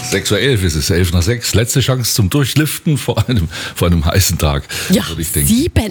6:11 ist es, 11:06. Letzte Chance zum Durchliften vor einem heißen Tag, Ja, würde ich denken.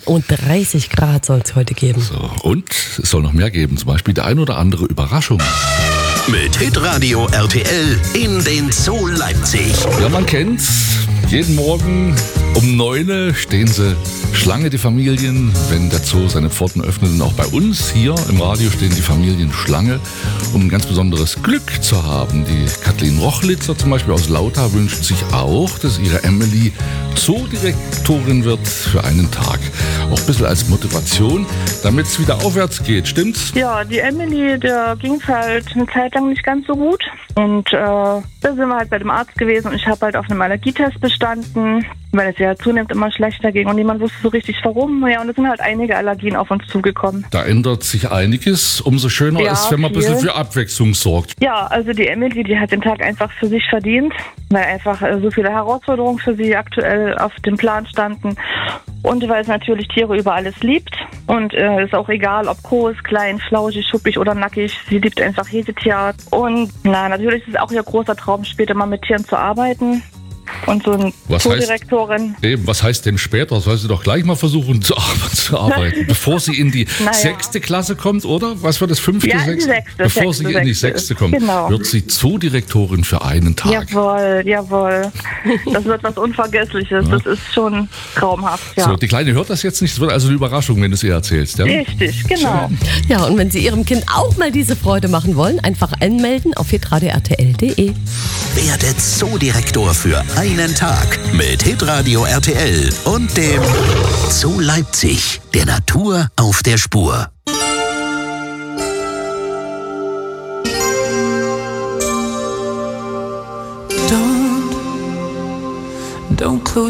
37 Grad soll es heute geben. So, und es soll noch mehr geben, zum Beispiel die ein oder andere Überraschung. Mit Hitradio RTL in den Zoo Leipzig. Ja, man kennt's. Jeden Morgen um 9 stehen sie Schlange, die Familien, wenn der Zoo seine Pforten öffnet. Und auch bei uns hier im Radio stehen die Familien Schlange, um ein ganz besonderes Glück zu haben. Die Kathleen Rochlitzer zum Beispiel aus Lauter wünscht sich auch, dass ihre Emily Zoodirektorin wird für einen Tag. Auch ein bisschen als Motivation, damit es wieder aufwärts geht, stimmt's? Ja, die Emily, der ging halt eine Zeit lang nicht ganz so gut. Und da sind wir halt bei dem Arzt gewesen und ich habe halt auf einem Allergietest bestanden, weil es ja zunehmend immer schlechter ging und niemand wusste so richtig warum. Ja, und es sind halt einige Allergien auf uns zugekommen. Da ändert sich einiges. Umso schöner Ja, ist, wenn man ein bisschen viel. für Abwechslung sorgt. Ja, also die Emily, die hat den Tag einfach für sich verdient, weil einfach so viele Herausforderungen für sie aktuell auf dem Plan standen. Und weil es natürlich Tiere über alles liebt. Und ist auch egal, ob groß, klein, flauschig, schuppig oder nackig. Sie liebt einfach Hesetier. Und natürlich ist es auch ihr großer Traum, später mal mit Tieren zu arbeiten. Und so eine Zoodirektorin. Was heißt denn später? Soll sie doch gleich mal versuchen zu arbeiten, bevor sie in die 6. Klasse kommt, oder? Was war das, 5., Ja, 6.? die 6. Bevor sie in die 6. kommt, Genau. wird sie Zoodirektorin für einen Tag. Jawohl. Das wird was Unvergessliches. Das ist schon traumhaft, ja. So, die Kleine hört das jetzt nicht. Es wird also eine Überraschung, wenn du es ihr erzählst. Ja? Richtig, genau. Ja, und wenn Sie Ihrem Kind auch mal diese Freude machen wollen, einfach anmelden auf hitradio-rtl.de. Werde Zoodirektor für einen Tag mit Hitradio RTL und dem Zoo Leipzig, der Natur auf der Spur. Don't close